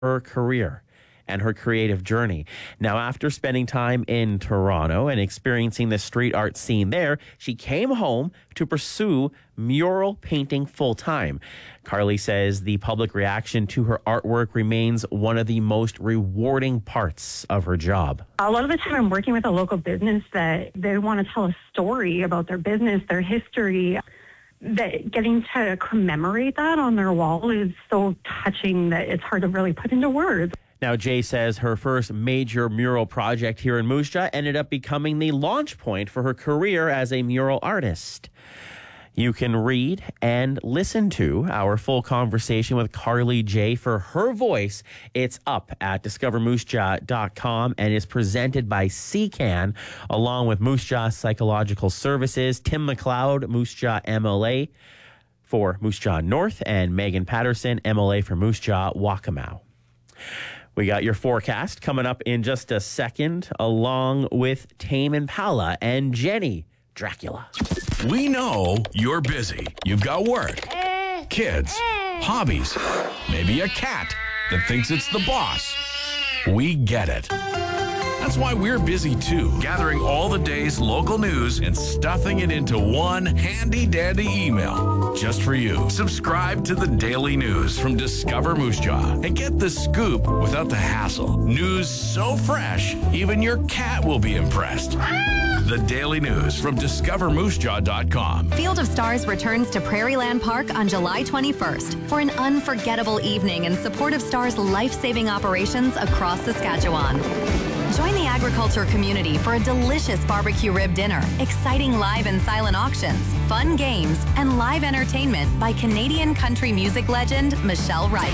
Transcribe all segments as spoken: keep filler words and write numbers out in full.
her career and her creative journey. Now, after spending time in Toronto and experiencing the street art scene there, she came home to pursue mural painting full-time. Carly says the public reaction to her artwork remains one of the most rewarding parts of her job. A lot of the time I'm working with a local business that they want to tell a story about their business, their history. That getting to commemorate that on their wall is so touching that it's hard to really put into words. Now, Jay says her first major mural project here in Moose Jaw ended up becoming the launch point for her career as a mural artist. You can read and listen to our full conversation with Carly Jay for her voice. It's up at discover moose jaw dot com and is presented by C CAN along with Moose Jaw Psychological Services, Tim McLeod, Moose Jaw M L A for Moose Jaw North, and Megan Patterson, M L A for Moose Jaw Waccamaw. We got your forecast coming up in just a second, along with Tame Impala and Jenny Dracula. We know you're busy. You've got work, kids, hobbies, maybe a cat that thinks it's the boss. We get it. That's why we're busy too, gathering all the day's local news and stuffing it into one handy-dandy email just for you. Subscribe to the Daily News from Discover Moose Jaw and get the scoop without the hassle. News so fresh, even your cat will be impressed. The Daily News from discover moose jaw dot com. Field of Stars returns to Prairieland Park on July twenty-first for an unforgettable evening in support of Stars' life-saving operations across Saskatchewan. Join the agriculture community for a delicious barbecue rib dinner, exciting live and silent auctions, fun games, and live entertainment by Canadian country music legend Michelle Wright.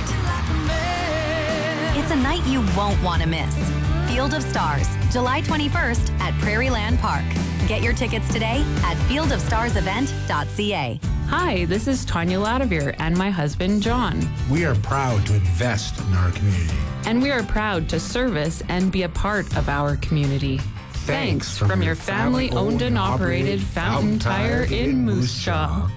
It's a night you won't want to miss. Field of Stars, July twenty-first at Prairieland Park. Get your tickets today at field of stars event dot c a. Hi, this is Tanya Lativier and my husband, John. We are proud to invest in our community. And we are proud to service and be a part of our community. Thanks, Thanks from, from your family-owned and operated Fountain Tire in Moose Jaw.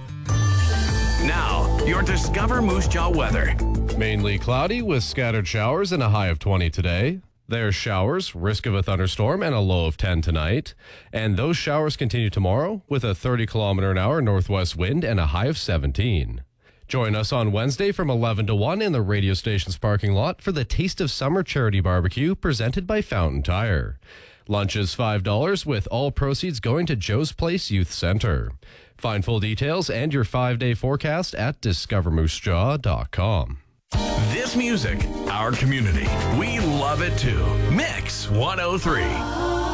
Now, your Discover Moose Jaw weather. Mainly cloudy with scattered showers and a high of twenty today. There's showers, risk of a thunderstorm, and a low of ten tonight. And those showers continue tomorrow with a thirty kilometer an hour northwest wind and a high of seventeen. Join us on Wednesday from eleven to one in the radio station's parking lot for the Taste of Summer Charity Barbecue presented by Fountain Tire. Lunch is five dollars with all proceeds going to Joe's Place Youth Center. Find full details and your five-day forecast at discover moose jaw dot com. This music, our community. We love it too. Mix one oh three.